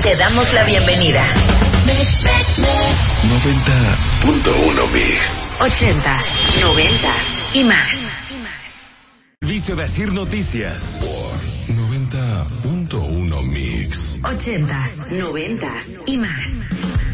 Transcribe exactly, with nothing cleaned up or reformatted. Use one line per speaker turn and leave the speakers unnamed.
Te damos la bienvenida.
noventa punto uno Mix.
Ochentas, noventas y más.
Servicio de Asir Noticias
Por noventa punto uno Mix.
Ochentas, noventas y más.